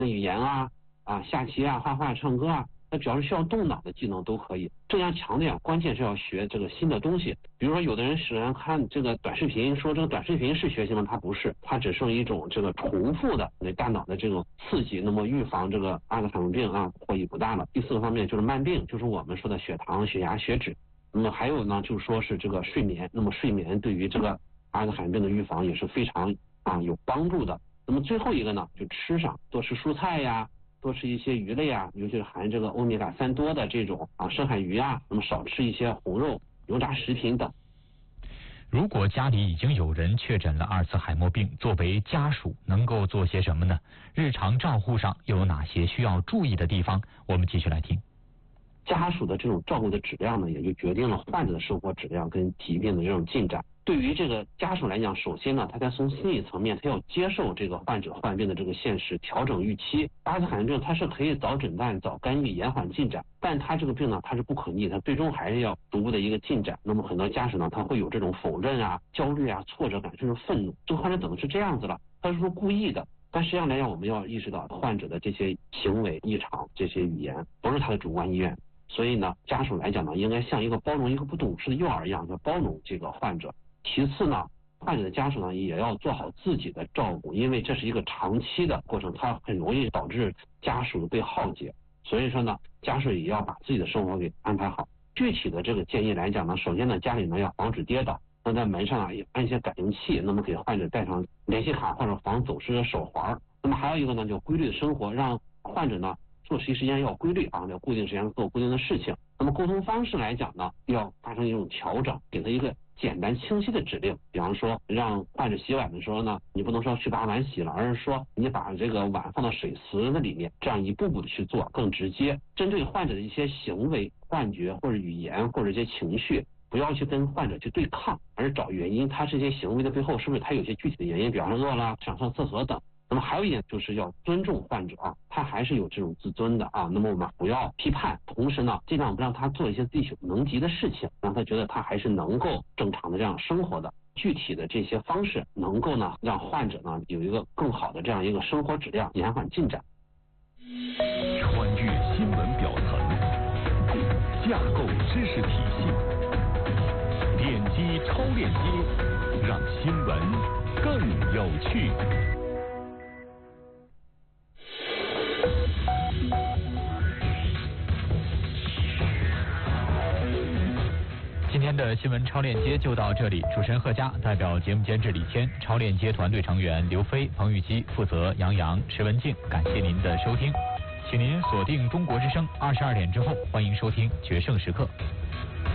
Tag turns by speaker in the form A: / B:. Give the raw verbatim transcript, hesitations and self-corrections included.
A: 那语言啊啊下棋啊、画画、唱歌啊。那只要是需要动脑的技能都可以。正要强调，关键是要学这个新的东西。比如说，有的人喜欢看这个短视频，说这个短视频是学习吗？它不是，它只是一种这个重复的对大脑的这种刺激，那么预防这个阿尔茨海默病啊获益不大了。第四个方面就是慢病，就是我们说的血糖、血压、血脂。那么还有呢，就是说是这个睡眠。那么睡眠对于这个阿尔茨海默病的预防也是非常啊有帮助的。那么最后一个呢，就吃上，多吃蔬菜呀。多吃一些鱼类啊，尤其是含这个欧米伽三多的这种啊深海鱼啊，那么少吃一些红肉、油炸食品等。
B: 如果家里已经有人确诊了阿尔茨海默病，作为家属能够做些什么呢？日常照护上又有哪些需要注意的地方？我们继续来听。
A: 家属的这种照顾的质量呢，也就决定了患者的生活质量跟疾病的这种进展。对于这个家属来讲，首先呢，他在从心理层面，他要接受这个患者患病的这个现实，调整预期。阿尔茨海默病它是可以早诊断、早干预、延缓进展，但它这个病呢，它是不可逆，它最终还是要逐步的一个进展。那么很多家属呢，他会有这种否认啊、焦虑啊、挫折感，甚至愤怒。这个患者怎么是这样子了？他是说故意的。但实际上来讲，我们要意识到患者的这些行为异常、这些语言不是他的主观意愿。所以呢，家属来讲呢，应该像一个包容一个不懂事的幼儿一样，要包容这个患者。其次呢，患者的家属呢也要做好自己的照顾，因为这是一个长期的过程，它很容易导致家属被耗竭。所以说呢，家属也要把自己的生活给安排好。具体的这个建议来讲呢，首先呢，家里呢要防止跌倒，那在门上啊也安一些感应器，那么给患者带上联系卡或者防走失的手环。那么还有一个呢，就规律的生活，让患者呢作息时间要规律啊，要固定时间做固定的事情。那么沟通方式来讲呢，要发生一种调整，给他一个简单清晰的指令。比方说，让患者洗碗的时候呢，你不能说去把碗洗了，而是说你把这个碗放到水池子里面，这样一步步的去做，更直接。针对患者的一些行为、幻觉或者语言或者一些情绪，不要去跟患者去对抗，而是找原因，他这些行为的背后是不是他有些具体的原因，比方说饿了、想上厕所等。那么还有一点就是要尊重患者啊，他还是有这种自尊的啊。那么我们不要批判，同时呢，尽量不让他做一些自己能及的事情，让他觉得他还是能够正常的这样生活的。具体的这些方式，能够呢让患者呢有一个更好的这样一个生活质量，延缓进展。
C: 穿越新闻表层，架构知识体系，点击超链接，让新闻更有趣。
B: 今天的新闻超链接就到这里，主持人贺佳代表节目监制李谦，超链接团队成员刘飞、彭玉基负责杨洋、石文静，感谢您的收听，请您锁定中国之声，二十二点之后欢迎收听决胜时刻。